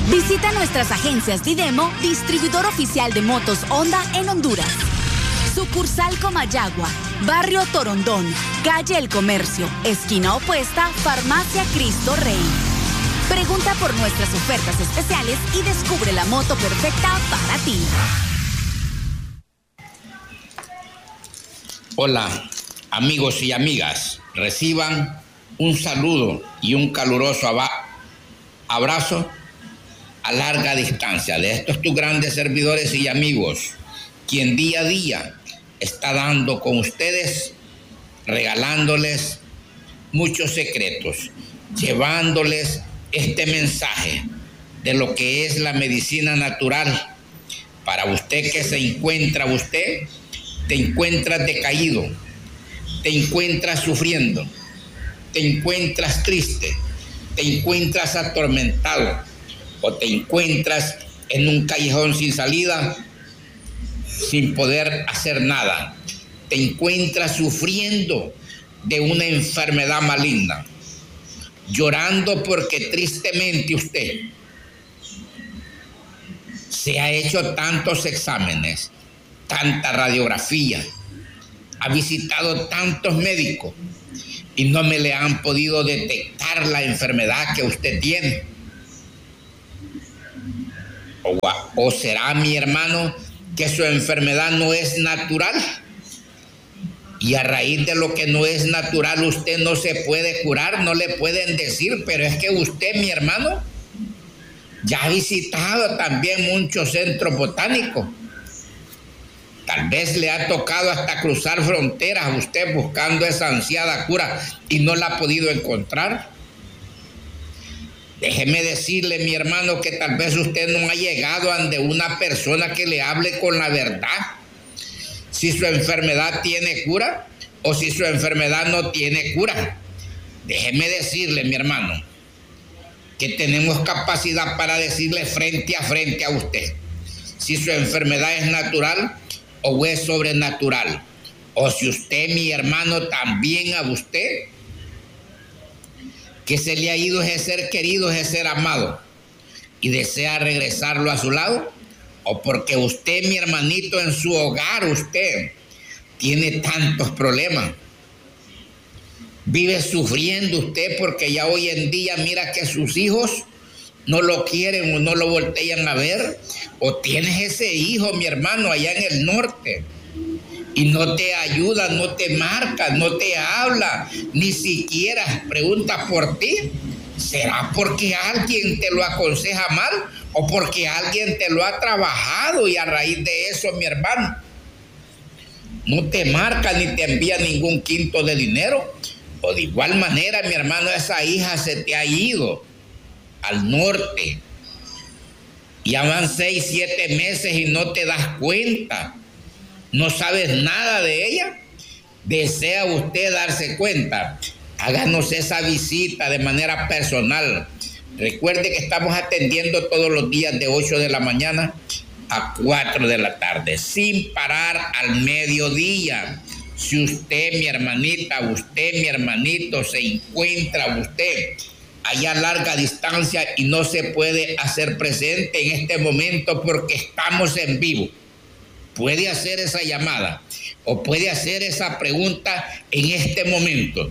Visita nuestras agencias Didemo, distribuidor oficial de motos Honda en Honduras. Sucursal Comayagua, Barrio Torondón, Calle El Comercio, esquina opuesta, Farmacia Cristo Rey. Pregunta por nuestras ofertas especiales y descubre la moto perfecta para ti. Hola, amigos y amigas. Reciban un saludo y un caluroso abrazo a larga distancia de estos tus grandes servidores y amigos, quien día a día está dando con ustedes, regalándoles muchos secretos, llevándoles este mensaje de lo que es la medicina natural. Para usted que se encuentra, te encuentras decaído, te encuentras sufriendo, te encuentras triste, te encuentras atormentado o te encuentras en un callejón sin salida, sin poder hacer nada. Te encuentras sufriendo de una enfermedad maligna, llorando porque tristemente usted se ha hecho tantos exámenes, tanta radiografía, ha visitado tantos médicos y no me le han podido detectar la enfermedad que usted tiene. ¿O será, mi hermano, que su enfermedad no es natural? Y a raíz de lo que no es natural usted no se puede curar, no le pueden decir, pero es que usted, mi hermano, ya ha visitado también muchos centros botánicos. Tal vez le ha tocado hasta cruzar fronteras a usted buscando esa ansiada cura y no la ha podido encontrar. Déjeme decirle, mi hermano, que tal vez usted no ha llegado ante una persona que le hable con la verdad. Si su enfermedad tiene cura o si su enfermedad no tiene cura. Déjeme decirle, mi hermano, que tenemos capacidad para decirle frente a usted si su enfermedad es natural o es sobrenatural, o si usted, mi hermano, también a usted, que se le ha ido ese ser querido, ese ser amado, y desea regresarlo a su lado, o porque usted, mi hermanito, en su hogar, usted tiene tantos problemas, vive sufriendo usted porque ya hoy en día mira que sus hijos no lo quieren o no lo voltean a ver, o tienes ese hijo, mi hermano, allá en el norte y no te ayuda, no te marca, no te habla, ni siquiera pregunta por ti. ¿Será porque alguien te lo aconseja mal o porque alguien te lo ha trabajado y a raíz de eso, mi hermano, no te marca ni te envía ningún quinto de dinero? O de igual manera, mi hermano, esa hija se te ha ido al norte. Ya van 6, 7 meses y no te das cuenta. No sabes nada de ella. ¿Desea usted darse cuenta? Háganos esa visita de manera personal. Recuerde que estamos atendiendo todos los días de 8 de la mañana a 4 de la tarde, sin parar al mediodía. Si usted, mi hermanita, usted, mi hermanito, se encuentra usted allá a larga distancia y no se puede hacer presente en este momento porque estamos en vivo, puede hacer esa llamada o puede hacer esa pregunta en este momento,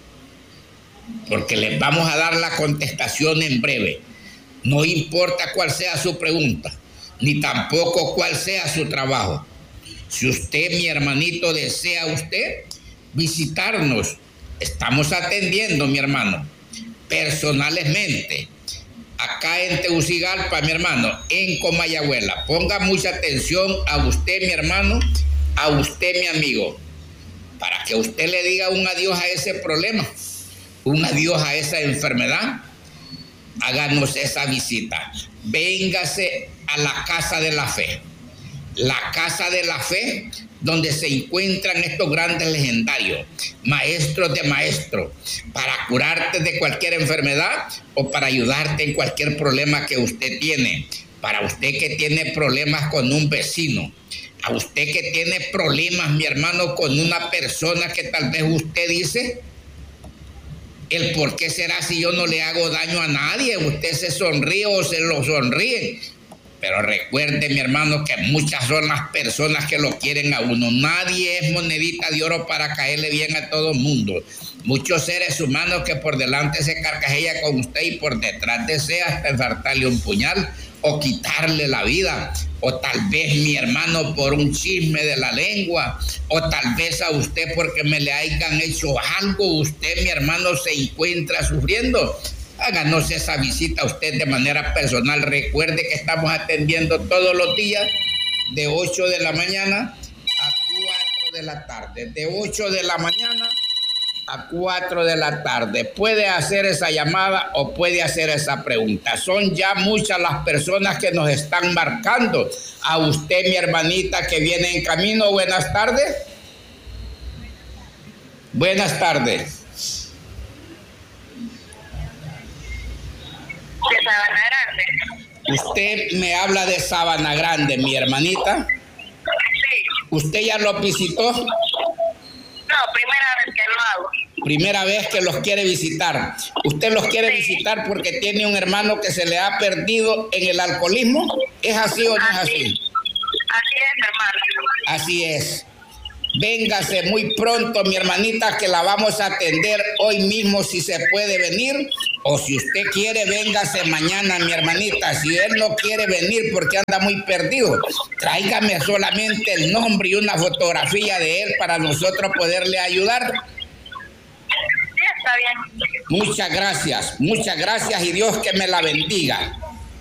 porque les vamos a dar la contestación en breve. No importa cuál sea su pregunta, ni tampoco cuál sea su trabajo. Si usted, mi hermanito, desea usted visitarnos, estamos atendiendo, mi hermano, personalmente, acá en Tegucigalpa, mi hermano, en Comayagüela. Ponga mucha atención a usted, mi hermano, a usted, mi amigo, para que usted le diga un adiós a ese problema, un adiós a esa enfermedad. Háganos esa visita. Véngase a la Casa de la Fe. La Casa de la Fe, donde se encuentran estos grandes legendarios, maestros de maestros, para curarte de cualquier enfermedad o para ayudarte en cualquier problema que usted tiene. Para usted que tiene problemas con un vecino, a usted que tiene problemas, mi hermano, con una persona que tal vez usted dice El por qué será si yo no le hago daño a nadie, usted se sonríe o se lo sonríe. Pero recuerde, mi hermano, que muchas son las personas que lo quieren a uno. Nadie es monedita de oro para caerle bien a todo el mundo. Muchos seres humanos que por delante se carcajean con usted y por detrás desea hasta ensartarle un puñal o quitarle la vida. O tal vez, mi hermano, por un chisme de la lengua. O tal vez a usted porque me le hayan hecho algo. Usted, mi hermano, se encuentra sufriendo. Háganos esa visita a usted de manera personal. Recuerde que estamos atendiendo todos los días de 8 de la mañana a 4 de la tarde. De 8 de la mañana a 4 de la tarde. Puede hacer esa llamada o puede hacer esa pregunta. Son ya muchas las personas que nos están marcando. A usted, mi hermanita, que viene en camino, buenas tardes. Buenas tardes. De Sabana Grande. Usted me habla de Sabana Grande, mi hermanita. Sí. ¿Usted ya lo visitó? No, primera vez que lo hago. Primera vez que los quiere visitar. ¿Usted los quiere visitar porque tiene un hermano que se le ha perdido en el alcoholismo? ¿Es así o no es así? Así es, hermano. Así es. Véngase muy pronto, mi hermanita, que la vamos a atender hoy mismo si se puede venir. O si usted quiere, véngase mañana, mi hermanita. Si él no quiere venir porque anda muy perdido, tráigame solamente el nombre y una fotografía de él para nosotros poderle ayudar. Sí, está bien. Muchas gracias y Dios que me la bendiga.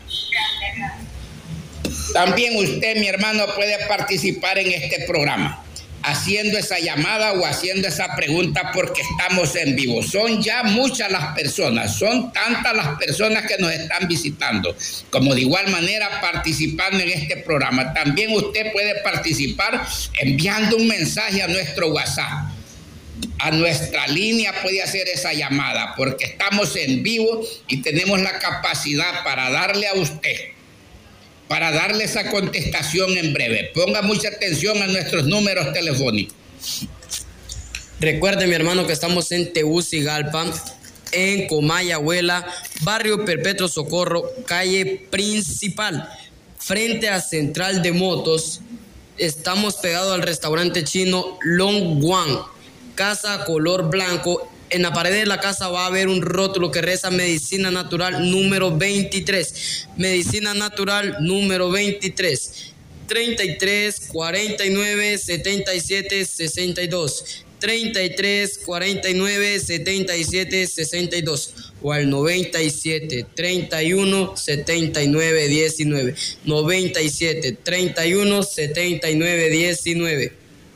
También usted, mi hermano, puede participar en este programa, haciendo esa llamada o haciendo esa pregunta porque estamos en vivo. Son ya muchas las personas, son tantas las personas que nos están visitando, como de igual manera participando en este programa. También usted puede participar enviando un mensaje a nuestro WhatsApp. A nuestra línea puede hacer esa llamada porque estamos en vivo y tenemos la capacidad para darle a usted, para darle esa contestación en breve. Ponga mucha atención a nuestros números telefónicos. Recuerde, mi hermano, que estamos en Tegucigalpa, en Comayagüela, barrio Perpetuo Socorro, calle principal, frente a Central de Motos. Estamos pegados al restaurante chino Long Guan, casa color blanco. En la pared de la casa va a haber un rótulo que reza Medicina Natural número 23. Medicina Natural número 23. 33 49 77 62. 33 49 77 62. O al 97 31 79 19. 97 31 79 19.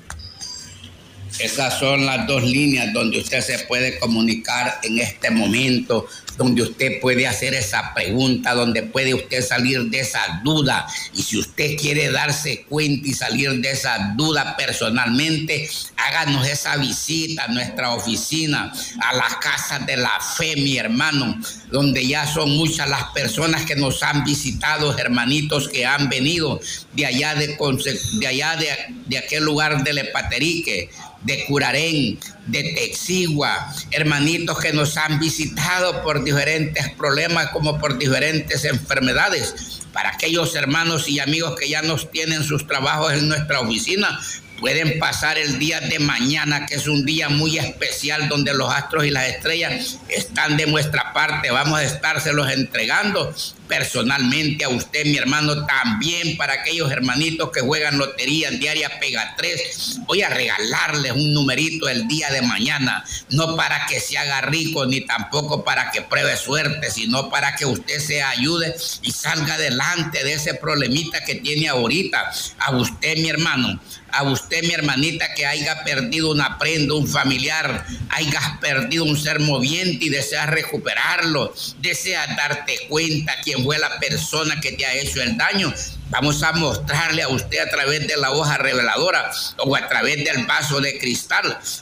Esas son las dos líneas donde usted se puede comunicar en este momento, donde usted puede hacer esa pregunta, donde puede usted salir de esa duda. Y si usted quiere darse cuenta y salir de esa duda personalmente, háganos esa visita a nuestra oficina, a las casas de la fe, mi hermano, donde ya son muchas las personas que nos han visitado, hermanitos que han venido de allá de aquel lugar de Lepaterique, de Curarén, de Texigua, hermanitos que nos han visitado por diferentes problemas como por diferentes enfermedades. Para aquellos hermanos y amigos que ya nos tienen sus trabajos en nuestra oficina, pueden pasar el día de mañana, que es un día muy especial donde los astros y las estrellas están de nuestra parte. Vamos a estárselos entregando personalmente a usted, mi hermano. También para aquellos hermanitos que juegan lotería diaria Pega 3, voy a regalarles un numerito el día de mañana, no para que se haga rico ni tampoco para que pruebe suerte, sino para que usted se ayude y salga adelante de ese problemita que tiene ahorita. A usted, mi hermano, a usted, mi hermanita, que haya perdido una prenda, un familiar, haya perdido un ser moviente y deseas recuperarlo, deseas darte cuenta quién fue la persona que te ha hecho el daño. Vamos a mostrarle a usted a través de la hoja reveladora o a través del vaso de cristal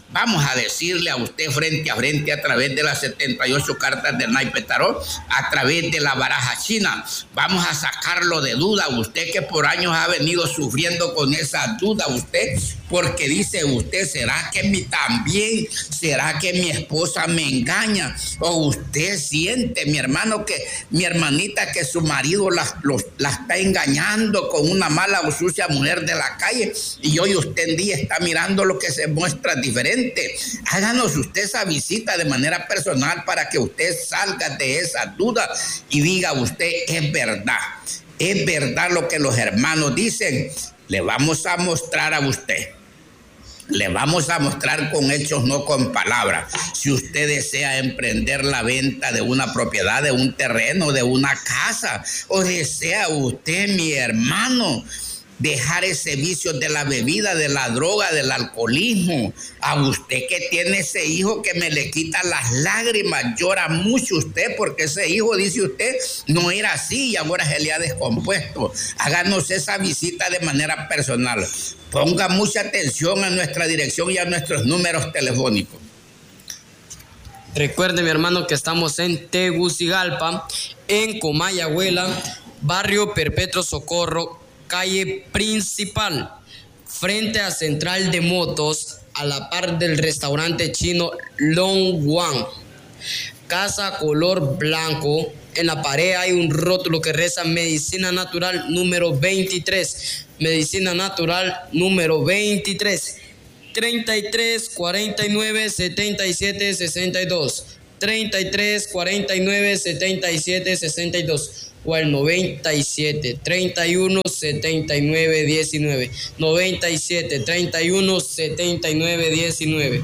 Vamos a decirle a usted frente a frente a través de las 78 cartas del naipe tarot, a través de la baraja china. Vamos a sacarlo de duda. Usted que por años ha venido sufriendo con esa duda, usted, porque dice usted, ¿será que será que mi esposa me engaña? O usted siente, mi hermano, que mi hermanita, que su marido la está engañando con una mala o sucia mujer de la calle, y hoy usted en día está mirando lo que se muestra diferente. Háganos usted esa visita de manera personal para que usted salga de esa duda y diga usted, es verdad lo que los hermanos dicen. Le vamos a mostrar a usted. Le vamos a mostrar con hechos, no con palabras. Si usted desea emprender la venta de una propiedad, de un terreno, de una casa, o desea usted, mi hermano, dejar ese vicio de la bebida, de la droga, del alcoholismo. A usted que tiene ese hijo que me le quita las lágrimas, llora mucho usted porque ese hijo, dice usted, no era así y ahora se le ha descompuesto. Háganos esa visita de manera personal. Ponga mucha atención a nuestra dirección y a nuestros números telefónicos. Recuerde, mi hermano, que estamos en Tegucigalpa, en Comayagüela, barrio Perpetuo Socorro, calle principal, frente a Central de Motos, a la par del restaurante chino Long Wan. Casa color blanco. En la pared hay un rótulo que reza Medicina Natural número 23. Medicina Natural número 23. 33 49 77 62. 33 49 77 62. O al 97 31 79 19. 97 31 79 19.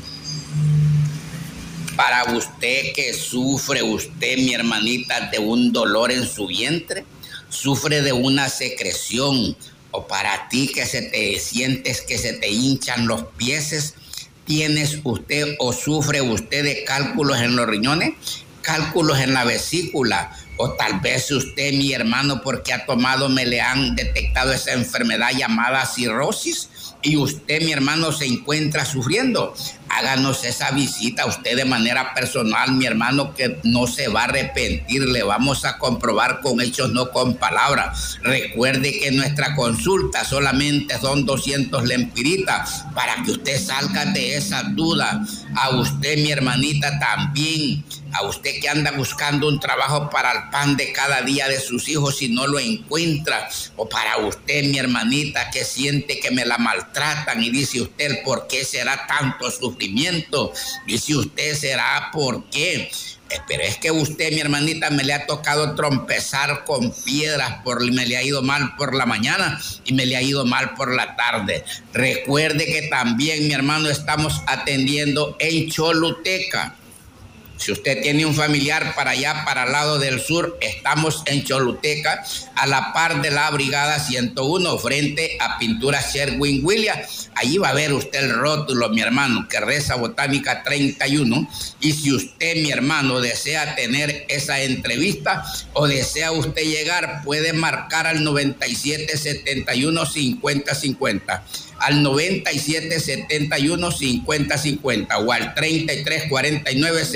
Para usted que sufre, usted, mi hermanita, de un dolor en su vientre, sufre de una secreción, o para ti que sientes que se te hinchan los pies, tienes usted o sufre usted de cálculos en los riñones, cálculos en la vesícula, o tal vez usted, mi hermano, porque ha tomado, me le han detectado esa enfermedad llamada cirrosis, y usted, mi hermano, se encuentra sufriendo. Háganos esa visita usted de manera personal, mi hermano, que no se va a arrepentir. Le vamos a comprobar con hechos, no con palabras. Recuerde que nuestra consulta solamente son 200 lempiritas para que usted salga de esa duda. A usted, mi hermanita, también. A usted que anda buscando un trabajo para el pan de cada día de sus hijos y no lo encuentra. O para usted, mi hermanita, que siente que me la maltratan y dice usted, ¿por qué será tanto sufrimiento? Dice usted, ¿será por qué? Pero es que usted, mi hermanita, me le ha tocado trompezar con piedras, me le ha ido mal por la mañana y me le ha ido mal por la tarde. Recuerde que también, mi hermano, estamos atendiendo en Choluteca. Si usted tiene un familiar para allá, para el lado del sur, estamos en Choluteca, a la par de la Brigada 101, frente a Pinturas Sherwin-Williams. Allí va a ver usted el rótulo, mi hermano, que reza Botánica 31. Y si usted, mi hermano, desea tener esa entrevista o desea usted llegar, puede marcar al 97 71 50 50. Al 97 71 50 50 o al 33 49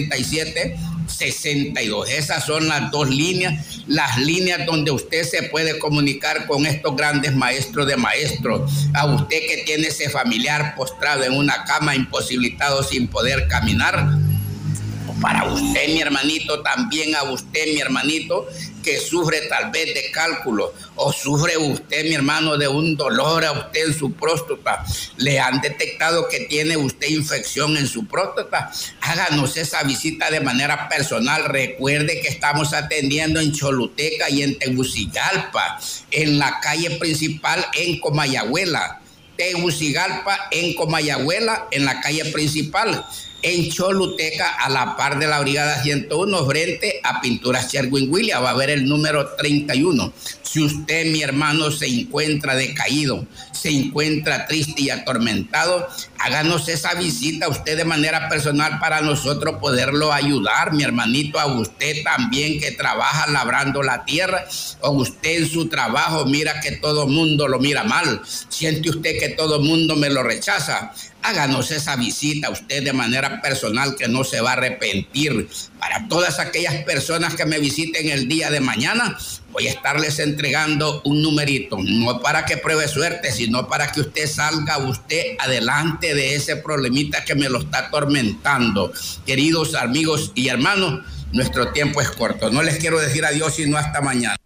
77 62. Esas son las dos líneas, las líneas donde usted se puede comunicar con estos grandes maestros de maestros. A usted que tiene ese familiar postrado en una cama, imposibilitado, sin poder caminar. Para usted, mi hermanito, también a usted, mi hermanito, que sufre tal vez de cálculo, o sufre usted, mi hermano, de un dolor a usted en su próstata, le han detectado que tiene usted infección en su próstata, háganos esa visita de manera personal. Recuerde que estamos atendiendo en Choluteca y en Tegucigalpa, en la calle principal en Comayagüela. Tegucigalpa en Comayagüela, en la calle principal. En Choluteca, a la par de la Brigada 101, frente a Pinturas Sherwin-Williams, va a ver el número 31. Si usted, mi hermano, se encuentra decaído, se encuentra triste y atormentado, háganos esa visita usted de manera personal para nosotros poderlo ayudar, mi hermanito. A usted también que trabaja labrando la tierra, o usted en su trabajo mira que todo mundo lo mira mal, siente usted que todo mundo me lo rechaza. háganos esa visita usted de manera personal que no se va a arrepentir. Para todas aquellas personas que me visiten el día de mañana, voy a estarles entregando un numerito, no para que pruebe suerte, sino para que usted salga usted adelante de ese problemita que me lo está atormentando. Queridos amigos y hermanos, nuestro tiempo es corto. No les quiero decir adiós, sino hasta mañana.